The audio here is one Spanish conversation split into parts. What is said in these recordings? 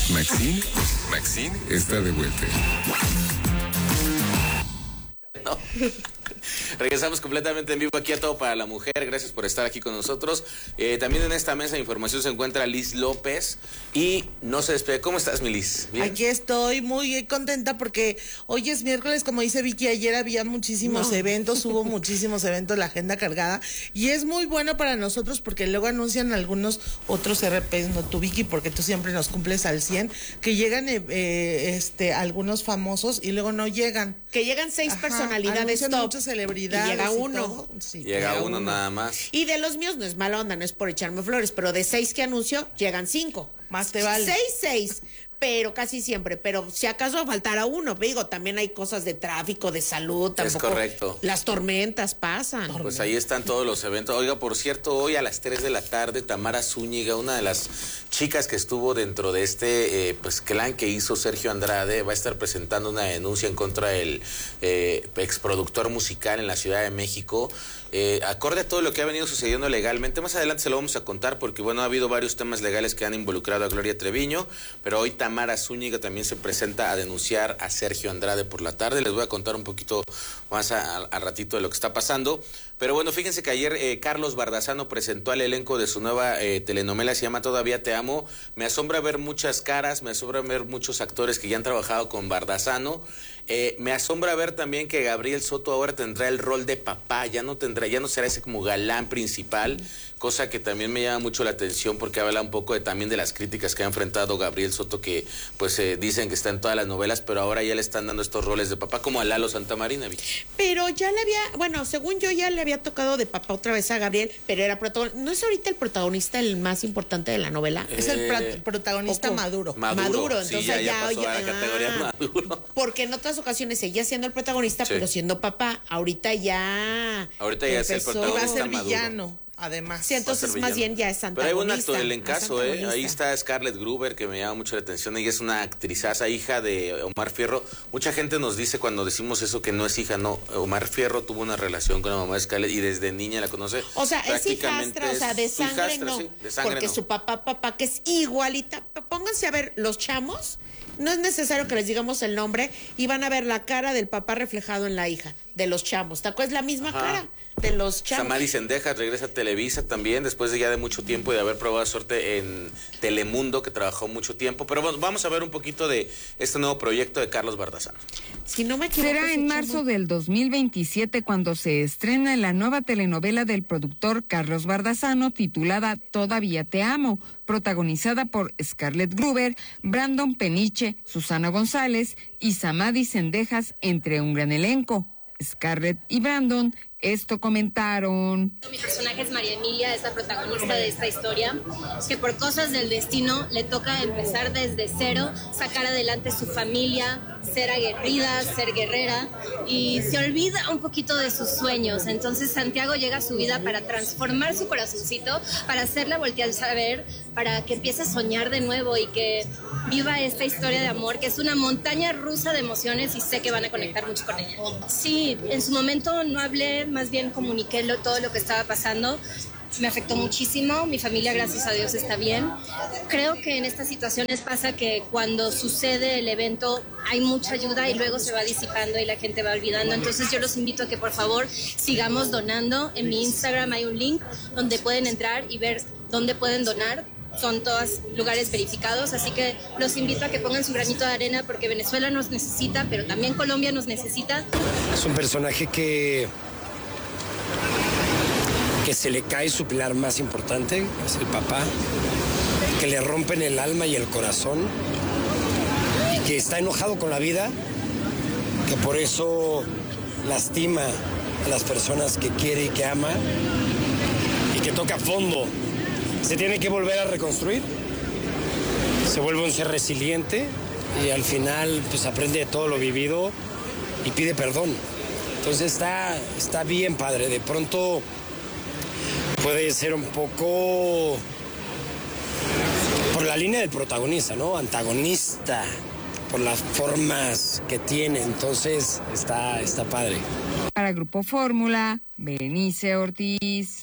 Maxine está de vuelta. No. Regresamos completamente en vivo aquí a Todo para la Mujer. Gracias por estar aquí con nosotros. También en esta mesa de información se encuentra Liz López y no se despide. ¿Cómo estás, mi Liz? ¿Bien? Aquí estoy muy contenta porque hoy es miércoles, como dice Vicky, ayer había muchísimos eventos, hubo muchísimos eventos, la agenda cargada, y es muy bueno para nosotros porque luego anuncian algunos otros RPs, no tú, Vicky, porque tú siempre nos cumples al 100, que llegan algunos famosos y luego no llegan. Que llegan 6 personalidades top. Muchas celebridades. Y llega uno. Sí, llega uno nada más. Y de los míos no es mala onda, no es por echarme flores, pero de 6 que anuncio, llegan 5. Más te vale. 6, pero casi siempre. Pero si acaso faltara uno, digo, también hay cosas de tráfico, de salud. Tampoco, es correcto. Las tormentas pasan. Pues ahí están todos los eventos. Oiga, por cierto, hoy a las 3 de la tarde, Tamara Zúñiga, una de las chicas que estuvo dentro de este clan que hizo Sergio Andrade, va a estar presentando una denuncia en contra del exproductor musical en la Ciudad de México. Acorde a todo lo que ha venido sucediendo legalmente, más adelante se lo vamos a contar porque bueno, ha habido varios temas legales que han involucrado a Gloria Treviño, pero hoy Tamara Zúñiga también se presenta a denunciar a Sergio Andrade por la tarde. Les voy a contar un poquito más al ratito de lo que está pasando. Pero bueno, fíjense que ayer Carlos Bardazano presentó al elenco de su nueva telenovela, se llama Todavía te amo. Me asombra ver muchas caras, me asombra ver muchos actores que ya han trabajado con Bardazano. Me asombra ver también que Gabriel Soto ahora tendrá el rol de papá, ya no será ese como galán principal, cosa que también me llama mucho la atención porque habla un poco también de las críticas que ha enfrentado Gabriel Soto, que pues dicen que está en todas las novelas, pero ahora ya le están dando estos roles de papá como a Lalo Santamarina. Pero ya le había, según yo ya le había tocado de papá otra vez a Gabriel, pero era protagonista. ¿No es ahorita el protagonista el más importante de la novela? Es el protagonista Maduro. Maduro, entonces sí, ya pasó a la categoría Maduro. Porque en otras ocasiones seguía siendo el protagonista, sí, pero siendo papá. Ahorita ya es el protagonista. Va a ser Maduro. Villano. Además. Sí, entonces más bien ya es antagonista. Pero hay un actor del encaso, ahí está Scarlett Gruber, que me llama mucho la atención. Ella es una actrizaza, hija de Omar Fierro. Mucha gente nos dice cuando decimos eso que no es hija, no. Omar Fierro tuvo una relación con la mamá de Scarlett y desde niña la conoce. O sea, es hijastra, o sea, de sangre hijastra, no. Sí, de sangre porque no. Su papá, que es igualita. Pónganse a ver los chamos. No es necesario que les digamos el nombre y van a ver la cara del papá reflejado en la hija de los chamos. ¿Te acuerdas? La misma cara de los chamos. Samadi Sendejas regresa a Televisa también, después de mucho tiempo y de haber probado suerte en Telemundo, que trabajó mucho tiempo. Pero bueno, vamos a ver un poquito de este nuevo proyecto de Carlos Bardazano. Si no me equivoco, será en marzo del 2027 cuando se estrena la nueva telenovela del productor Carlos Bardazano titulada Todavía te amo, protagonizada por Scarlett Gruber, Brandon Peniche, Susana González y Samadi Sendejas, entre un gran elenco. Scarlett y Brandon esto comentaron. Mi personaje es María Emilia, es la protagonista de esta historia, que por cosas del destino le toca empezar desde cero, sacar adelante su familia, ser aguerrida, ser guerrera, y se olvida un poquito de sus sueños. Entonces Santiago llega a su vida para transformar su corazoncito, para hacerla voltear a ver, para que empiece a soñar de nuevo y que viva esta historia de amor, que es una montaña rusa de emociones y sé que van a conectar mucho con ella. Sí, en su momento no hablé, más bien comuniqué todo lo que estaba pasando. Me afectó muchísimo, mi familia gracias a Dios está bien. Creo que en estas situaciones pasa que cuando sucede el evento hay mucha ayuda y luego se va disipando y la gente va olvidando. Entonces yo los invito a que por favor sigamos donando. En mi Instagram hay un link donde pueden entrar y ver dónde pueden donar. Son todos lugares verificados, así que los invito a que pongan su granito de arena porque Venezuela nos necesita, pero también Colombia nos necesita. Es un personaje que se le cae su pilar más importante, es el papá, que le rompen el alma y el corazón y que está enojado con la vida, que por eso lastima a las personas que quiere y que ama y que toca fondo. Se tiene que volver a reconstruir, se vuelve un ser resiliente y al final pues aprende de todo lo vivido y pide perdón. Entonces está bien padre, de pronto puede ser un poco por la línea del protagonista, ¿no? Antagonista, por las formas que tiene, entonces está padre. Para Grupo Fórmula, Berenice Ortiz.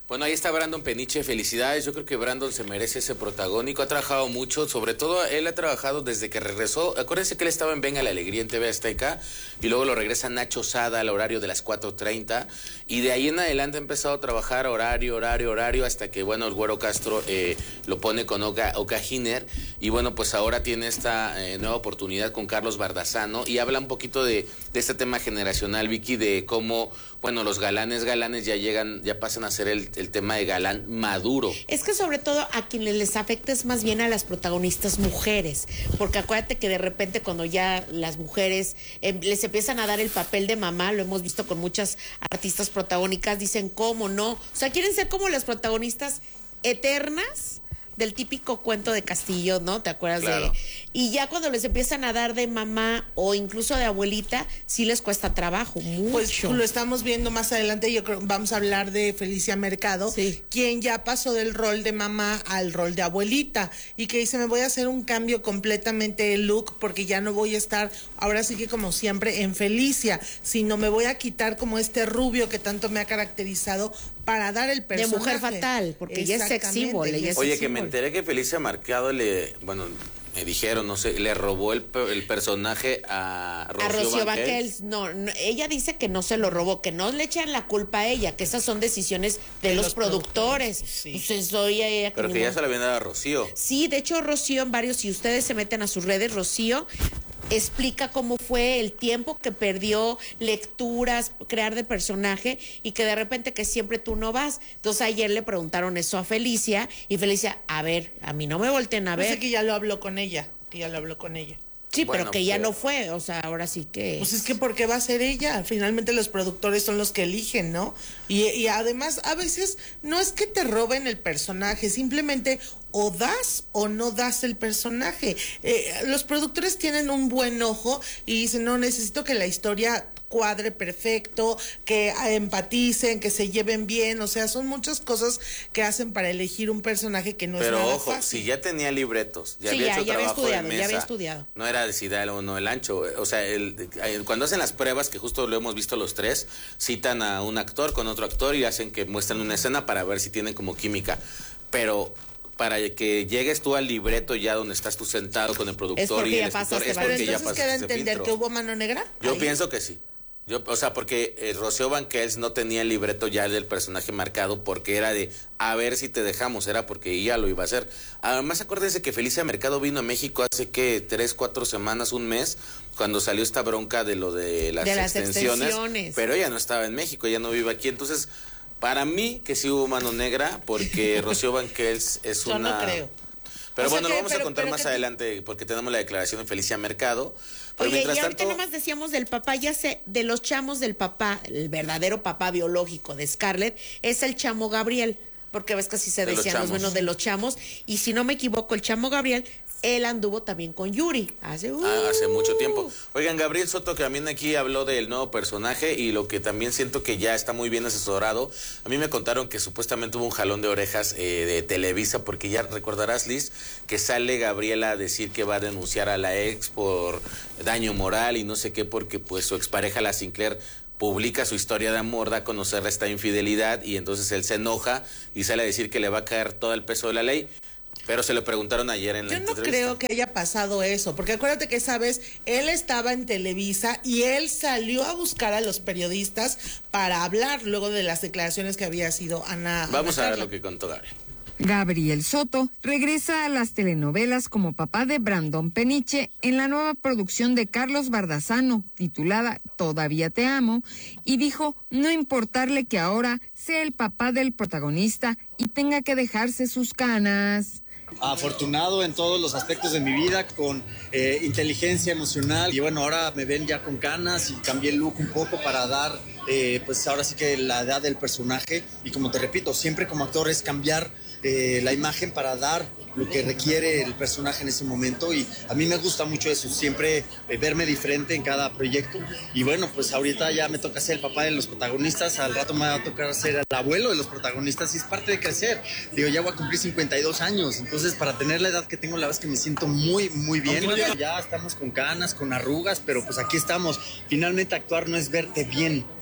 Bueno, ahí está Brandon Peniche, felicidades, yo creo que Brandon se merece ese protagónico, ha trabajado mucho, sobre todo él ha trabajado desde que regresó, acuérdense que él estaba en Venga la Alegría en TV Azteca, y luego lo regresa Nacho Sada al horario de las 4:30, y de ahí en adelante ha empezado a trabajar horario, hasta que, bueno, el Güero Castro lo pone con Oka Giner, y bueno, pues ahora tiene esta nueva oportunidad con Carlos Bardazano, y habla un poquito de este tema generacional, Vicky, de cómo, bueno, los galanes ya pasan a ser el tema de galán maduro. Es que sobre todo a quienes les afecta es más bien a las protagonistas mujeres, porque acuérdate que de repente cuando ya las mujeres les empiezan a dar el papel de mamá, lo hemos visto con muchas artistas protagónicas, dicen cómo no, o sea, quieren ser como las protagonistas eternas del típico cuento de Castillo, ¿no? ¿Te acuerdas? Claro. Y ya cuando les empiezan a dar de mamá o incluso de abuelita, sí les cuesta trabajo, mucho. Pues lo estamos viendo más adelante, yo creo vamos a hablar de Felicia Mercado, sí, quien ya pasó del rol de mamá al rol de abuelita y que dice, me voy a hacer un cambio completamente de look porque ya no voy a estar, ahora sí que como siempre, en Felicia, sino me voy a quitar como este rubio que tanto me ha caracterizado para dar el personaje. De mujer fatal, porque ella es sex symbol. Oye, que me enteré que Felicia Mercado me dijeron, no sé, le robó el personaje a Rocío Banquels. No, ella dice que no se lo robó, que no le echan la culpa a ella, que esas son decisiones de los productores. Sí. Pues eso ella pero que ya se la habían dado a Rocío. Sí, de hecho Rocío en varios, si ustedes se meten a sus redes, Rocío explica cómo fue el tiempo que perdió, lecturas, crear de personaje y que de repente que siempre tú no vas. Entonces ayer le preguntaron eso a Felicia y Felicia, a ver, a mí no me volteen a ver. Sé que ya lo habló con ella, Sí, bueno, pero que ya no fue, o sea, ahora sí que... Pues es que ¿por qué va a ser ella? Finalmente los productores son los que eligen, ¿no? Y además a veces no es que te roben el personaje, simplemente o das o no das el personaje. Los productores tienen un buen ojo y dicen, no, necesito que la historia cuadre perfecto, que empaticen, que se lleven bien, o sea, son muchas cosas que hacen para elegir un personaje que no es nada Pero ojo, fácil. si ya tenía libretos, ya Sí, había ya hecho había trabajo estudiado, de ya mesa, había estudiado. no era decir o no el ancho, o sea, cuando hacen las pruebas, que justo lo hemos visto los tres, citan a un actor con otro actor y hacen que muestren una escena para ver si tienen como química, pero para que llegues tú al libreto ya donde estás tú sentado con el productor y el escritor, es Pero porque ya entonces queda pasaste ese entender filtro. que hubo mano negra. Yo ahí. pienso que sí. O sea, porque Rocío Banquels no tenía el libreto ya del personaje marcado porque era de a ver si te dejamos, era porque ella lo iba a hacer. Además, acuérdense que Felicia Mercado vino a México hace que 3, 4 semanas, un mes, cuando salió esta bronca de lo de las extensiones, pero ella no estaba en México, ella no vive aquí, entonces para mí que sí hubo mano negra porque Rocío Banquels es Yo una... no creo. Pero O sea bueno, que- lo vamos a pero- contar pero más que- adelante porque tenemos la declaración de Felicia Mercado. Pero Oye, y mientras ahorita tanto, nomás decíamos del papá, ya sé, de los chamos del papá, el verdadero papá biológico de Scarlett, es el chamo Gabriel, porque ves que así se De los decían los chamos. menos de los chamos, y si no me equivoco, el chamo Gabriel, él anduvo también con Yuri, hace mucho tiempo. Oigan, Gabriel Soto, que también aquí habló del nuevo personaje y lo que también siento que ya está muy bien asesorado. A mí me contaron que supuestamente hubo un jalón de orejas de Televisa, porque ya recordarás, Liz, que sale Gabriela a decir que va a denunciar a la ex por daño moral y no sé qué, porque pues su expareja, la Sinclair, publica su historia de amor, da a conocer esta infidelidad y entonces él se enoja y sale a decir que le va a caer todo el peso de la ley. Pero se lo preguntaron ayer en la Yo no entrevista. creo que haya pasado eso, porque acuérdate que esa vez él estaba en Televisa y él salió a buscar a los periodistas para hablar luego de las declaraciones que había sido Ana. Vamos Ana a ver Carla. lo que contó Gabriel. Gabriel Soto regresa a las telenovelas como papá de Brandon Peniche en la nueva producción de Carlos Bardazano, titulada Todavía te amo, y dijo no importarle que ahora sea el papá del protagonista y tenga que dejarse sus canas. Afortunado en todos los aspectos de mi vida, con inteligencia emocional, y bueno, ahora me ven ya con canas y cambié el look un poco para dar pues ahora sí que la edad del personaje, y como te repito, siempre como actor es cambiar la imagen para dar lo que requiere el personaje en ese momento, y a mí me gusta mucho eso, siempre verme diferente en cada proyecto. Y bueno, pues ahorita ya me toca ser el papá de los protagonistas, al rato me va a tocar ser el abuelo de los protagonistas, y es parte de crecer. Digo, ya voy a cumplir 52 años, entonces para tener la edad que tengo, la verdad es que me siento muy, muy bien. Ya estamos con canas, con arrugas, pero pues aquí estamos. Finalmente actuar no es verte bien,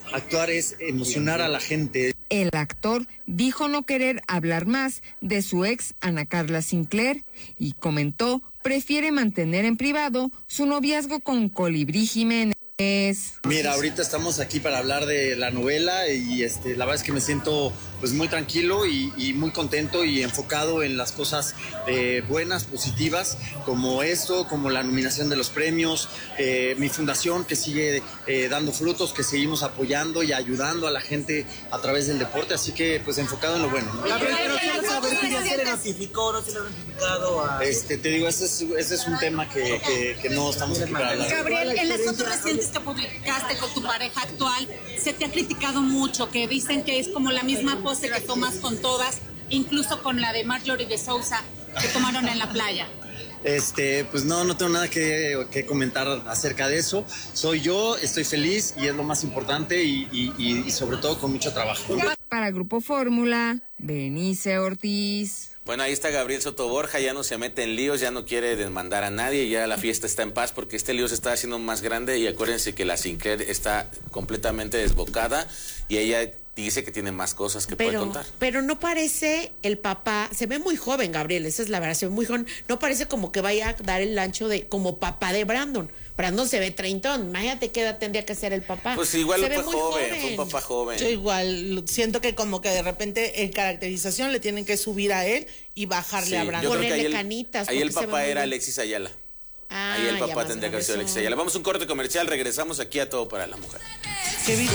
actuar es emocionar a la gente. El actor dijo no querer hablar más de su ex Ana Carla Sinclair y comentó prefiere mantener en privado su noviazgo con Colibrí Jiménez. Mira, ahorita estamos aquí para hablar de la novela y la verdad es que me siento pues muy tranquilo y muy contento y enfocado en las cosas buenas, positivas, como esto, como la nominación de los premios, mi fundación que sigue dando frutos, que seguimos apoyando y ayudando a la gente a través del deporte, así que pues enfocado en lo bueno, ¿no? Gabriel, pero quiero saber si ya se le notificó, no se le ha notificado a... Te digo, ese es un tema que no estamos aquí para hablar. Gabriel, en las fotos recientes que publicaste con tu pareja actual, se te ha criticado mucho, que dicen que es como la misma pose que tomas con todas, incluso con la de Marjorie de Sousa que tomaron en la playa. Pues no tengo nada que comentar acerca de eso. Soy yo, estoy feliz y es lo más importante y sobre todo con mucho trabajo. Para Grupo Fórmula, Berenice Ortiz. Bueno, ahí está Gabriel Soto Borja, ya no se mete en líos, ya no quiere demandar a nadie, ya la fiesta está en paz porque este lío se está haciendo más grande y acuérdense que la Sinclair está completamente desbocada y ella dice que tiene más cosas que puede contar. Pero no parece el papá, se ve muy joven Gabriel, esa es la verdad, se ve muy joven, no parece como que vaya a dar el ancho de como papá de Brandon. Brandon se ve treintón, imagínate qué edad tendría que ser el papá. Pues igual fue joven, fue un papá joven. Yo igual siento que como que de repente en caracterización le tienen que subir a él y bajarle a Brandon. Ponerle canitas. Ahí el papá era Alexis Ayala. Ahí el papá tendría que ser Alexis Ayala. Vamos a un corte comercial, regresamos aquí a Todo para la Mujer. ¿Qué dijo?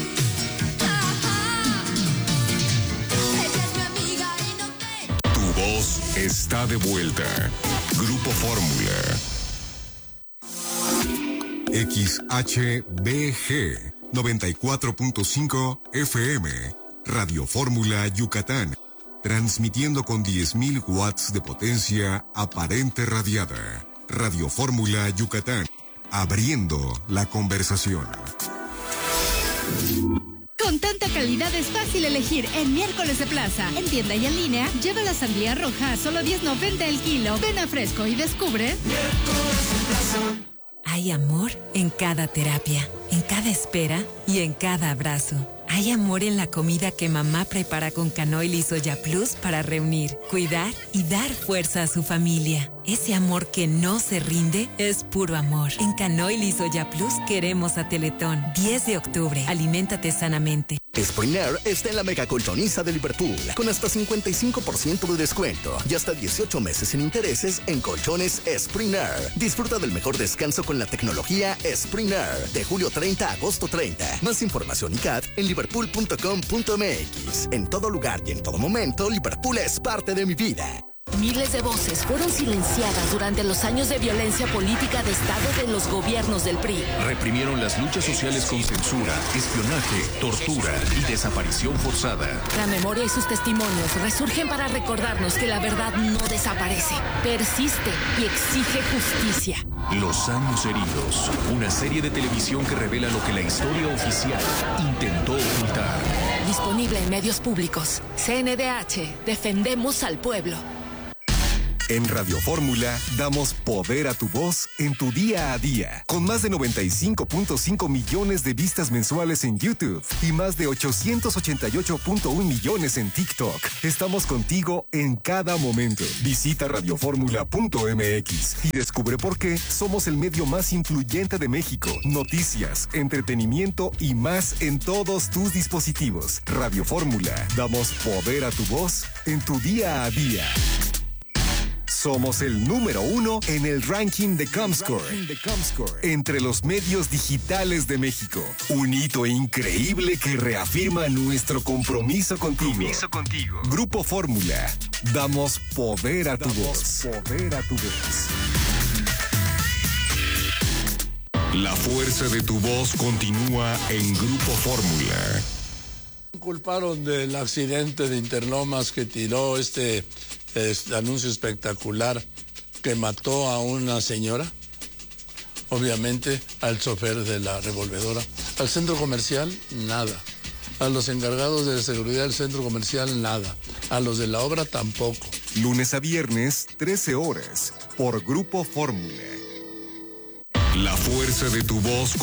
Tu voz está de vuelta. Grupo Fórmula. XHBG 94.5 FM. Radio Fórmula Yucatán. Transmitiendo con 10.000 watts de potencia aparente radiada. Radio Fórmula Yucatán. Abriendo la conversación. Con tanta calidad es fácil elegir en Miércoles de Plaza. En tienda y en línea, lleva la sandía roja a solo $10.90 el kilo. Ven a Fresco y descubre Miércoles de Plaza. Hay amor en cada terapia, en cada espera y en cada abrazo. Hay amor en la comida que mamá prepara con canoil y soya plus para reunir, cuidar y dar fuerza a su familia. Ese amor que no se rinde es puro amor. En Canoil y Soya Plus queremos a Teletón. 10 de octubre. Aliméntate sanamente. Spring Air está en la mega colchoniza de Liverpool con hasta 55% de descuento y hasta 18 meses sin intereses en colchones Spring Air. Disfruta del mejor descanso con la tecnología Spring Air de julio 30 a agosto 30. Más información y CAT en liverpool.com.mx. En todo lugar y en todo momento, Liverpool es parte de mi vida. Miles de voces fueron silenciadas durante los años de violencia política de Estado de los gobiernos del PRI. Reprimieron las luchas sociales con censura, espionaje, tortura y desaparición forzada. La memoria y sus testimonios resurgen para recordarnos que la verdad no desaparece, persiste y exige justicia. Los años heridos, una serie de televisión que revela lo que la historia oficial intentó ocultar. Disponible en medios públicos. CNDH, defendemos al pueblo. En Radio Fórmula damos poder a tu voz en tu día a día. Con más de 95.5 millones de vistas mensuales en YouTube y más de 888.1 millones en TikTok. Estamos contigo en cada momento. Visita radioformula.mx y descubre por qué somos el medio más influyente de México. Noticias, entretenimiento y más en todos tus dispositivos. Radio Fórmula. Damos poder a tu voz en tu día a día. Somos el número 1 en el ranking de Comscore entre los medios digitales de México. Un hito increíble que reafirma nuestro compromiso contigo. Grupo Fórmula. Damos poder a tu voz. La fuerza de tu voz continúa en Grupo Fórmula. Culparon del accidente de Interlomas que tiró este anuncio espectacular que mató a una señora, obviamente al chofer de la revolvedora. Al centro comercial, nada. A los encargados de seguridad del centro comercial, nada. A los de la obra, tampoco. Lunes a viernes, 13 horas, por Grupo Fórmula. La fuerza de tu voz